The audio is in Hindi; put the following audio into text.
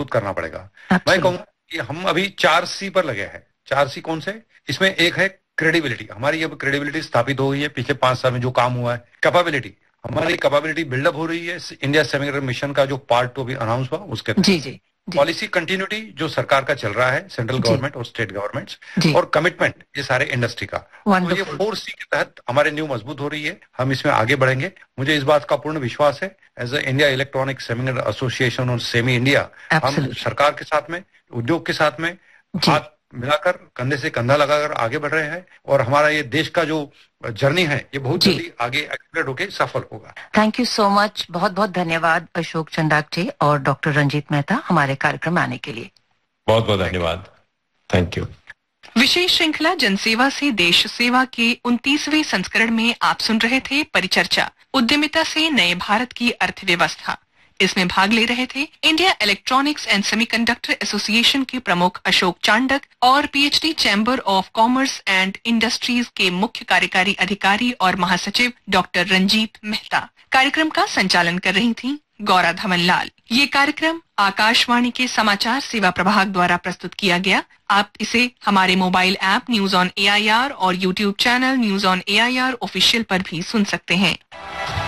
मजबूत करना पड़ेगा। मैं कहूँगा कि हम अभी 4C पर लगे हैं। 4C कौन से? इसमें एक है क्रेडिबिलिटी। हमारी अब क्रेडिबिलिटी स्थापित हो गई है पिछले 5 साल में जो काम हुआ है। कैपेबिलिटी, हमारी कैपेबिलिटी बिल्डअप हो रही है इंडिया सेमीकंडक्टर मिशन का जो पार्ट 2 अभी अनाउंस हुआ उसके तहत। पॉलिसी कंटिन्यूटी जो सरकार का चल रहा है, सेंट्रल गवर्नमेंट और स्टेट गवर्नमेंट्स, और कमिटमेंट ये सारे इंडस्ट्री का, तो ये 4C के तहत हमारे न्यू मजबूत हो रही है। हम इसमें आगे बढ़ेंगे। मुझे इस बात का पूर्ण विश्वास है as a India electronic semiconductor association और सेमी इंडिया, हम सरकार के साथ में, उद्योग के साथ में हाथ मिलाकर, कंधे से कंधा लगाकर आगे बढ़ रहे हैं, और हमारा ये देश का जो जर्नी है ये बहुत जल्दी आगे एक्सप्लेड होकर सफल होगा। Thank you so much. बहुत बहुत धन्यवाद अशोक चंडागटे और डॉक्टर रंजीत मेहता हमारे कार्यक्रम में आने के लिए। बहुत बहुत धन्यवाद। Thank you. विशेष श्रृंखला जनसेवा से देश सेवा के 29वें संस्करण में आप सुन रहे थे परिचर्चा, उद्यमिता से नए भारत की अर्थव्यवस्था। इसमें भाग ले रहे थे India electronics and semiconductor association के प्रमुख अशोक चांडक और PhD chamber of commerce and industries के मुख्य कार्यकारी अधिकारी और महासचिव डॉक्टर रंजीत मेहता। कार्यक्रम का संचालन कर रही थी गौरा धवनलाल। ये कार्यक्रम आकाशवाणी के समाचार सेवा प्रभाग द्वारा प्रस्तुत किया गया। आप इसे हमारे mobile app news on AIR और YouTube channel news on AIR official पर भी सुन सकते हैं।